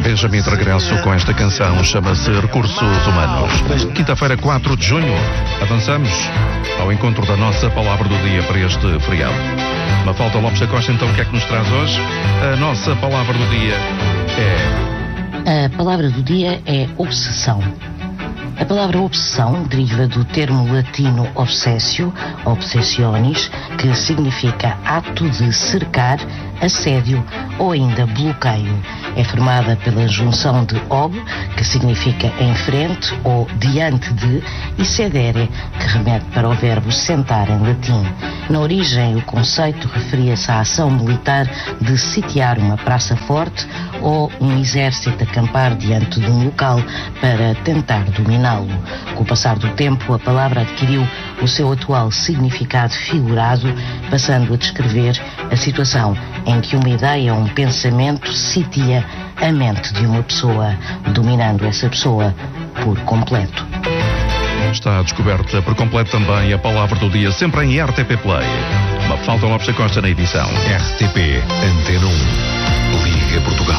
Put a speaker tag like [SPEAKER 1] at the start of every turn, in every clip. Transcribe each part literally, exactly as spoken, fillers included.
[SPEAKER 1] Benjamin de regresso com esta canção, chama-se Recursos Humanos. Quinta-feira, quatro de junho, avançamos ao encontro da nossa palavra do dia para este feriado. Mafalda Lopes da Costa, então, o que é que nos traz hoje? A nossa palavra do dia é...
[SPEAKER 2] A palavra do dia é obsessão. A palavra obsessão deriva do termo latino obsessio, obsessionis, que significa ato de cercar, assédio ou ainda bloqueio. É formada pela junção de ob, que significa em frente ou diante de, e sedere, que remete para o verbo sentar em latim. Na origem, o conceito referia-se à ação militar de sitiar uma praça forte ou um exército acampar diante de um local para tentar dominá-lo. Com o passar do tempo, a palavra adquiriu o seu atual significado figurado, passando a descrever a situação em que uma ideia ou um pensamento sitia a mente de uma pessoa, dominando essa pessoa por completo.
[SPEAKER 1] Está descoberta por completo também a palavra do dia, sempre em R T P Play. Mafalda Lopes da Costa na edição.
[SPEAKER 3] R T P Antena um, Liga Portugal.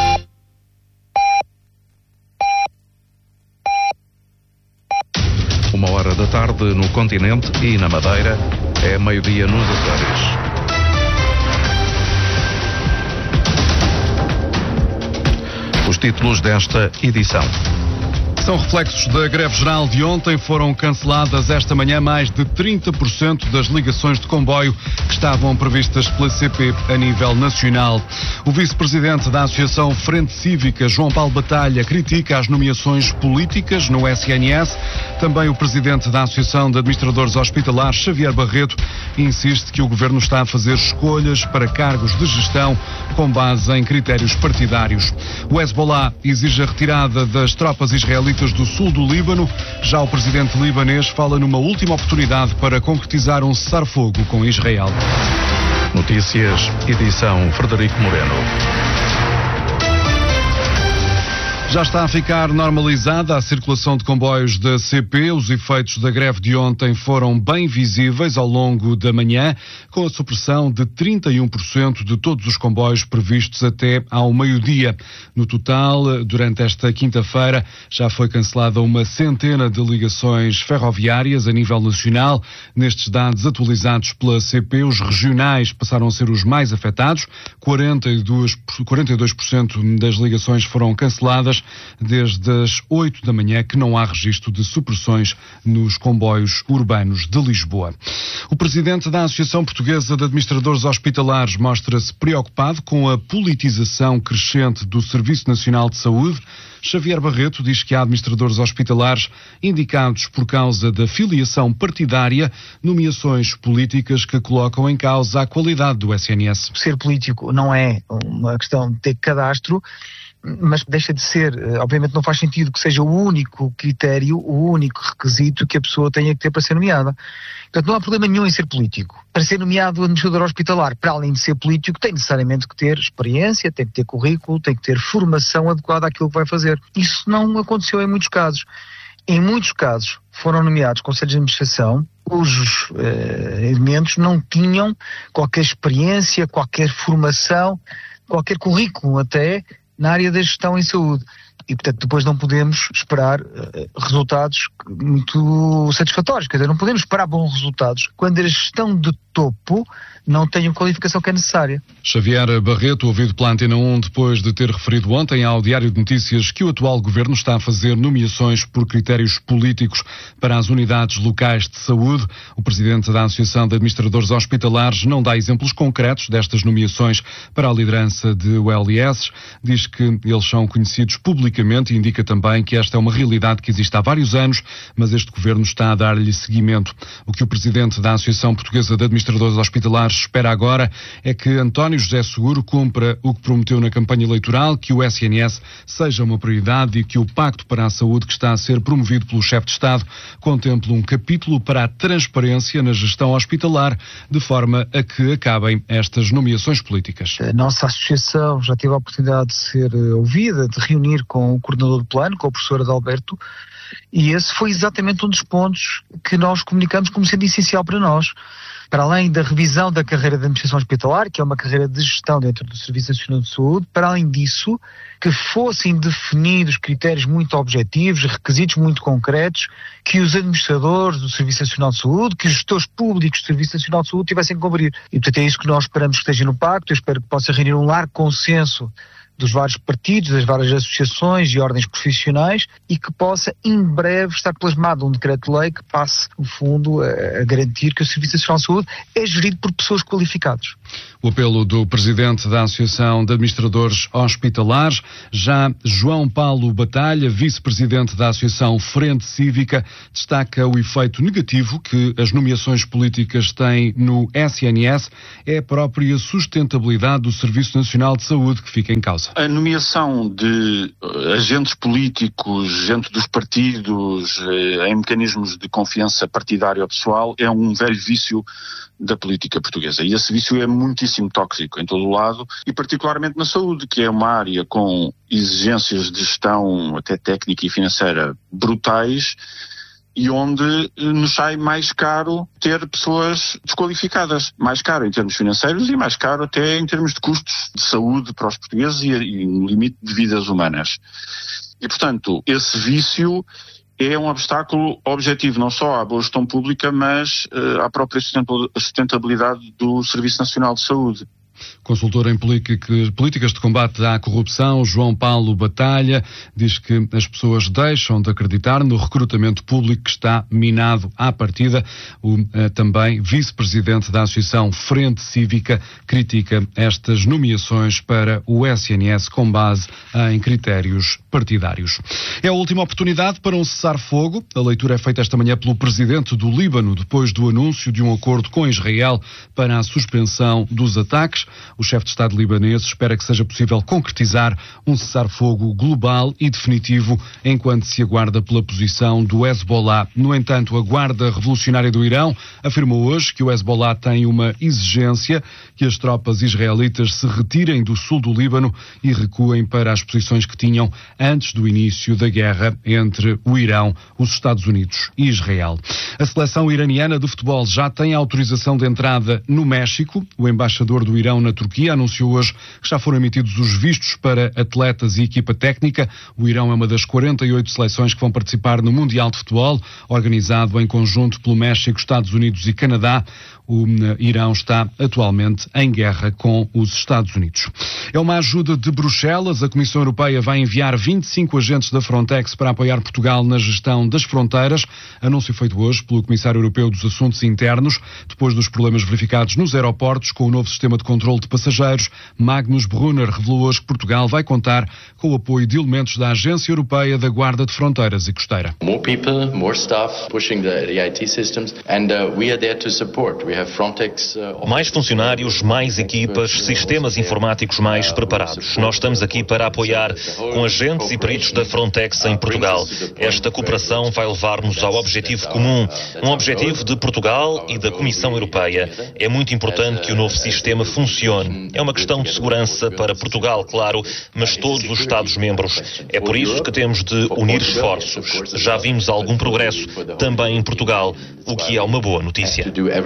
[SPEAKER 1] Uma hora da tarde no continente e na Madeira, é meio-dia nos Açores. Os títulos desta edição.
[SPEAKER 4] São reflexos da greve geral de ontem. Foram canceladas esta manhã mais de trinta por cento das ligações de comboio que estavam previstas pela C P a nível nacional. O vice-presidente da Associação Frente Cívica, João Paulo Batalha, critica as nomeações políticas no S N S. Também o presidente da Associação de Administradores Hospitalares, Xavier Barreto, insiste que o governo está a fazer escolhas para cargos de gestão com base em critérios partidários. O Hezbollah exige a retirada das tropas israelitas do sul do Líbano. Já o presidente libanês fala numa última oportunidade para concretizar um cessar-fogo com Israel.
[SPEAKER 1] Notícias, edição Frederico Moreno.
[SPEAKER 4] Já está a ficar normalizada a circulação de comboios da C P. Os efeitos da greve de ontem foram bem visíveis ao longo da manhã, com a supressão de trinta e um por cento de todos os comboios previstos até ao meio-dia. No total, durante esta quinta-feira, já foi cancelada uma centena de ligações ferroviárias a nível nacional. Nestes dados atualizados pela C P, os regionais passaram a ser os mais afetados. quarenta e dois por cento das ligações foram canceladas. Desde as oito da manhã que não há registro de supressões nos comboios urbanos de Lisboa. O presidente da Associação Portuguesa de Administradores Hospitalares mostra-se preocupado com a politização crescente do Serviço Nacional de Saúde. Xavier Barreto diz que há administradores hospitalares indicados por causa da filiação partidária, nomeações políticas que colocam em causa a qualidade do S N S.
[SPEAKER 5] Ser político não é uma questão de ter cadastro, mas deixa de ser, obviamente não faz sentido que seja o único critério, o único requisito que a pessoa tenha que ter para ser nomeada. Portanto, não há problema nenhum em ser político. Para ser nomeado administrador hospitalar, para além de ser político, tem necessariamente que ter experiência, tem que ter currículo, tem que ter formação adequada àquilo que vai fazer. Isso não aconteceu em muitos casos. Em muitos casos foram nomeados conselhos de administração cujos eh, elementos não tinham qualquer experiência, qualquer formação, qualquer currículo até, na área da gestão em saúde. E, portanto, depois não podemos esperar uh, resultados muito satisfatórios. Quer dizer, não podemos esperar bons resultados quando a gestão de topo não tem a qualificação que é necessária.
[SPEAKER 4] Xavier Barreto, ouvido pela Antena um, depois de ter referido ontem ao Diário de Notícias que o atual governo está a fazer nomeações por critérios políticos para as unidades locais de saúde. O presidente da Associação de Administradores Hospitalares não dá exemplos concretos destas nomeações para a liderança de U L S. Diz que eles são conhecidos publicamente e indica também que esta é uma realidade que existe há vários anos, mas este governo está a dar-lhe seguimento. O que o presidente da Associação Portuguesa de Administradores Hospitalares espera agora é que António José Seguro cumpra o que prometeu na campanha eleitoral, que o S N S seja uma prioridade e que o Pacto para a Saúde, que está a ser promovido pelo chefe de Estado, contemple um capítulo para a transparência na gestão hospitalar, de forma a que acabem estas nomeações políticas.
[SPEAKER 5] A nossa associação já teve a oportunidade de ser ouvida, de reunir com o coordenador do plano, com o professor Adalberto, E esse foi exatamente um dos pontos que nós comunicamos como sendo essencial para nós. Para além da revisão da carreira de administração hospitalar, que é uma carreira de gestão dentro do Serviço Nacional de Saúde, para além disso, que fossem definidos critérios muito objetivos, requisitos muito concretos, que os administradores do Serviço Nacional de Saúde, que os gestores públicos do Serviço Nacional de Saúde tivessem que cumprir. E, portanto, é isso que nós esperamos que esteja no pacto. Eu espero que possa reunir um largo consenso dos vários partidos, das várias associações e ordens profissionais, e que possa em breve estar plasmado um decreto-lei que passe, no fundo, a, a garantir que o Serviço Nacional de Saúde é gerido por pessoas qualificadas.
[SPEAKER 4] O apelo do Presidente da Associação de Administradores Hospitalares. Já João Paulo Batalha, Vice-Presidente da Associação Frente Cívica, destaca o efeito negativo que as nomeações políticas têm no S N S. É a própria sustentabilidade do Serviço Nacional de Saúde que fica em causa.
[SPEAKER 6] A nomeação de agentes políticos, gente dos partidos, em mecanismos de confiança partidária ou pessoal, é um velho vício da política portuguesa. E esse vício é muitíssimo tóxico em todo o lado, e particularmente na saúde, que é uma área com exigências de gestão, até técnica e financeira, brutais, e onde nos sai mais caro ter pessoas desqualificadas. Mais caro em termos financeiros e mais caro até em termos de custos de saúde para os portugueses e, e no limite de vidas humanas. E, portanto, esse vício é um obstáculo objetivo não só à boa gestão pública, mas uh, à própria sustentabilidade do Serviço Nacional de Saúde.
[SPEAKER 4] Consultor em políticas de combate à corrupção, João Paulo Batalha, diz que as pessoas deixam de acreditar no recrutamento público que está minado à partida. O eh, também vice-presidente da Associação Frente Cívica critica estas nomeações para o S N S com base em critérios partidários. É a última oportunidade para um cessar-fogo. A leitura é feita esta manhã pelo presidente do Líbano, depois do anúncio de um acordo com Israel para a suspensão dos ataques. O chefe de Estado libanês espera que seja possível concretizar um cessar-fogo global e definitivo enquanto se aguarda pela posição do Hezbollah. No entanto, a Guarda Revolucionária do Irão afirmou hoje que o Hezbollah tem uma exigência, que as tropas israelitas se retirem do sul do Líbano e recuem para as posições que tinham antes do início da guerra entre o Irão, os Estados Unidos e Israel. A seleção iraniana de futebol já tem autorização de entrada no México. O embaixador do Irão na Turquia anunciou hoje que já foram emitidos os vistos para atletas e equipa técnica. O Irão é uma das quarenta e oito seleções que vão participar no Mundial de Futebol, organizado em conjunto pelo México, Estados Unidos e Canadá. O Irão está atualmente em guerra com os Estados Unidos. É uma ajuda de Bruxelas. A Comissão Europeia vai enviar vinte e cinco agentes da Frontex para apoiar Portugal na gestão das fronteiras. Anúncio feito hoje pelo Comissário Europeu dos Assuntos Internos, depois dos problemas verificados nos aeroportos com o novo sistema de controle de passageiros. Magnus Brunner revelou hoje que Portugal vai contar com o apoio de elementos da Agência Europeia da Guarda de Fronteiras e Costeira.
[SPEAKER 7] More people, more staff, pushing the I T systems, and uh, we are there to support. We have Frontex. Uh,
[SPEAKER 8] mais funcionários, mais equipas, sistemas informáticos mais preparados. Nós estamos aqui para apoiar com agentes e peritos da Frontex em Portugal. Esta cooperação vai levar-nos ao objetivo comum, um objetivo de Portugal e da Comissão Europeia. É muito importante que o novo sistema funcione. É uma questão de segurança para Portugal, claro, mas todos os Estados-membros. É por isso que temos de unir esforços. Já vimos algum progresso também em Portugal, o que é uma boa notícia.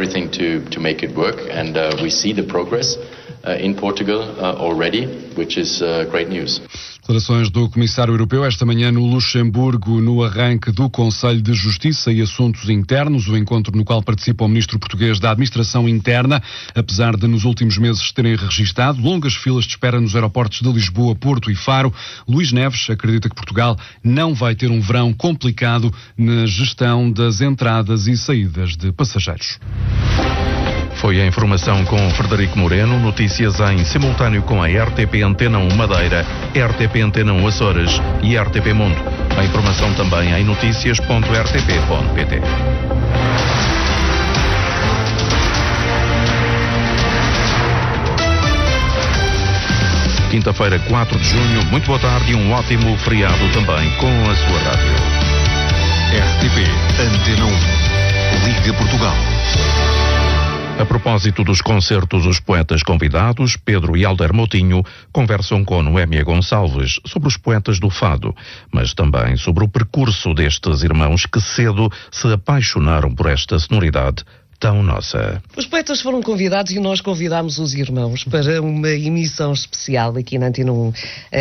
[SPEAKER 7] To make it work, and uh, we see the progress uh, in Portugal uh, already, which is uh, great news.
[SPEAKER 4] Declarações do Comissário Europeu esta manhã no Luxemburgo, no arranque do Conselho de Justiça e Assuntos Internos, o encontro no qual participa o Ministro Português da Administração Interna, apesar de nos últimos meses terem registado longas filas de espera nos aeroportos de Lisboa, Porto e Faro. Luís Neves acredita que Portugal não vai ter um verão complicado na gestão das entradas e saídas de passageiros.
[SPEAKER 1] Foi a informação com Frederico Moreno, notícias em simultâneo com a R T P Antena um Madeira, R T P Antena um Açores e R T P Mundo. A informação também em notícias ponto r t p ponto p t. Quinta-feira, quatro de junho, muito boa tarde e um ótimo feriado também com a sua rádio.
[SPEAKER 3] R T P Antena um. Liga Portugal.
[SPEAKER 1] A propósito dos concertos, os poetas convidados, Pedro e Hélder Moutinho, conversam com Noémia Gonçalves sobre os poetas do fado, mas também sobre o percurso destes irmãos que cedo se apaixonaram por esta sonoridade tão nossa.
[SPEAKER 9] Os poetas foram convidados e nós convidámos os irmãos para uma emissão especial aqui na Antena um. Uh,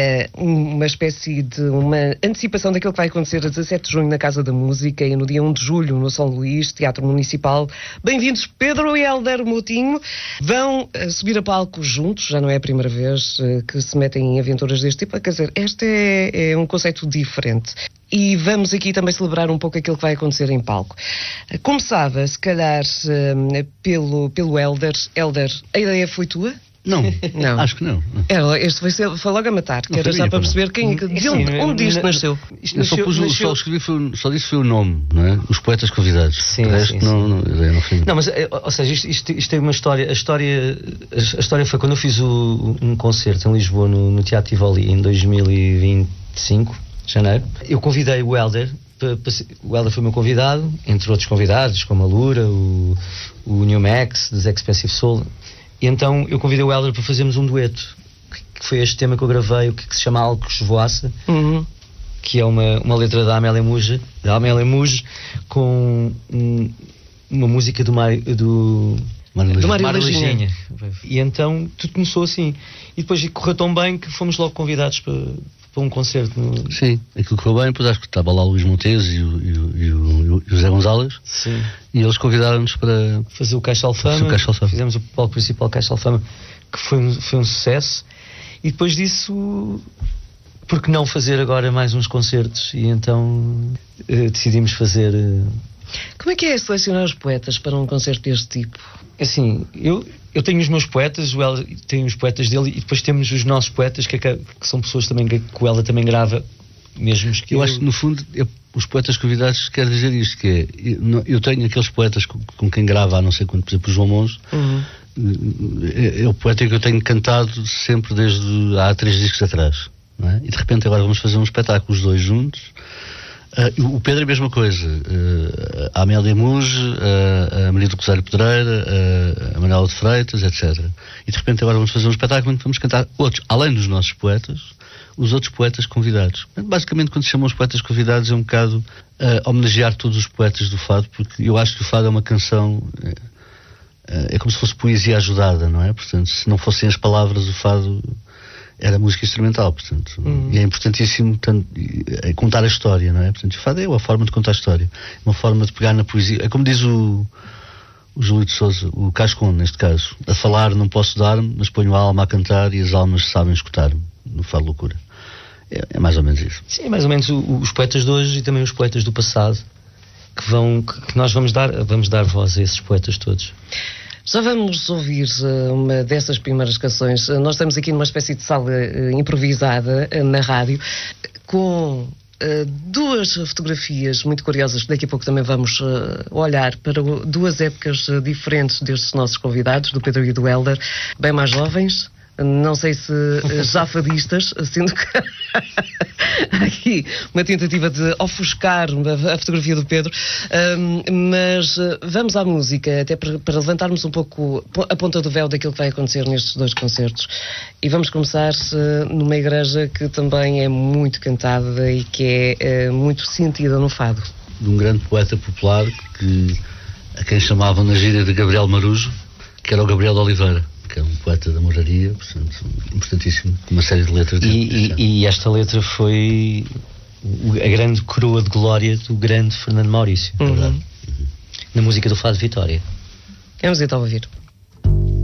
[SPEAKER 9] uma espécie de uma antecipação daquilo que vai acontecer a dezassete de junho na Casa da Música e no dia um de julho no São Luís, Teatro Municipal. Bem-vindos, Pedro e Hélder Moutinho. Vão uh, subir a palco juntos, já não é a primeira vez uh, que se metem em aventuras deste tipo. Quer dizer, este é, é um conceito diferente. E vamos aqui também celebrar um pouco aquilo que vai acontecer em palco. Começava, se calhar, um, pelo, pelo Hélder. Hélder, a ideia foi tua?
[SPEAKER 10] Não, não, acho que não.
[SPEAKER 9] Era, este foi, foi logo a matar, que era só para perceber quem, de
[SPEAKER 10] Sim,
[SPEAKER 9] onde, onde isto nasceu.
[SPEAKER 10] Isto nasceu, só, pus, nasceu... só escrevi, foi, só disse foi o nome, não é? Os poetas convidados.
[SPEAKER 11] Sim,
[SPEAKER 10] o resto
[SPEAKER 11] sim,
[SPEAKER 10] não, não, não, não, foi...
[SPEAKER 11] não, mas, ou seja, isto, isto, isto tem uma história. A história, a história foi quando eu fiz o, um concerto em Lisboa, no, no Teatro Tivoli, em dois mil e vinte e cinco, janeiro. Eu convidei o Hélder. O Hélder foi meu convidado, entre outros convidados, como a Lura, o, o New Max, dos Expressive Soul. E então eu convidei o Hélder para fazermos um dueto, que foi este tema que eu gravei, o que, que se chama Algo que Esvoaça, uhum. que é uma, uma letra da Amélia Muge, da Amélia Muge, com um, uma música do Mário do, do Mário Leginha. E então tudo começou assim. E depois correu tão bem que fomos logo convidados para, para um concerto. No...
[SPEAKER 10] Sim, aquilo correu bem, depois acho que estava lá o Luís Montes e o, e o, e o, e o José Gonzalez.
[SPEAKER 11] Sim.
[SPEAKER 10] E eles convidaram-nos para
[SPEAKER 11] fazer o Caixa Alfama. O Caixa Alfama. Fizemos o palco principal Caixa Alfama, que foi um, foi um sucesso. E depois disso, por que não fazer agora mais uns concertos? E então uh, decidimos fazer... Uh...
[SPEAKER 9] Como é que é selecionar os poetas para um concerto deste tipo?
[SPEAKER 11] Assim, eu, eu tenho os meus poetas, o Hélder tem os poetas dele, e depois temos os nossos poetas, que, que são pessoas também que, que o Hélder também grava, mesmo que
[SPEAKER 10] eu...
[SPEAKER 11] Eu
[SPEAKER 10] acho que, no fundo, eu, os poetas convidados quer dizer isto, que é, eu, eu tenho aqueles poetas com, com quem grava há não sei quanto, por exemplo, o João Monge, uhum. é, é o poeta que eu tenho cantado sempre desde há três discos atrás, não é? E de repente agora vamos fazer um espetáculo os dois juntos. Uh, o Pedro é a mesma coisa, uh, a Amélia Muge, uh, a Maria do Rosário Pedreira, uh, a Manuela de Freitas, etcétera. E de repente agora vamos fazer um espetáculo onde vamos cantar outros, além dos nossos poetas, os outros poetas convidados. Basicamente, quando se chamam os poetas convidados, é um bocado uh, homenagear todos os poetas do fado, porque eu acho que o fado é uma canção, uh, uh, é como se fosse poesia ajudada, não é? Portanto, se não fossem as palavras, o fado era música instrumental, portanto, uhum. e é importantíssimo tanto, é contar a história, não é? Portanto, o fado é uma forma de contar a história, uma forma de pegar na poesia, é como diz o, o Júlio de Sousa, o Cascon, neste caso, a falar não posso dar-me, mas ponho a alma a cantar e as almas sabem escutar-me, no Fado Loucura. É, é mais ou menos isso.
[SPEAKER 11] Sim, é mais ou menos o, os poetas de hoje e também os poetas do passado, que, vão, que, que nós vamos dar, vamos dar voz a esses poetas todos.
[SPEAKER 9] Já vamos ouvir uh, uma dessas primeiras canções. Uh, nós estamos aqui numa espécie de sala uh, improvisada uh, na rádio, com uh, duas fotografias muito curiosas, que daqui a pouco também vamos uh, olhar para uh, duas épocas uh, diferentes destes nossos convidados, do Pedro e do Hélder, bem mais jovens. Não sei se uh, já fadistas, sendo que aqui uma tentativa de ofuscar a, a fotografia do Pedro, um, mas uh, vamos à música, até para, para levantarmos um pouco a ponta do véu daquilo que vai acontecer nestes dois concertos. E vamos começar uh, numa igreja que também é muito cantada e que é uh, muito sentida no fado.
[SPEAKER 10] De um grande poeta popular, que, a quem chamavam na gíria de Gabriel Marujo, que era o Gabriel de Oliveira, que é um poeta da moraria, portanto, importantíssimo, com uma série de letras.
[SPEAKER 11] E, e, e esta letra foi a grande coroa de glória do grande Fernando Maurício, uhum. verdade? Uhum. Na música do Fado Vitória.
[SPEAKER 9] Vamos então ouvir.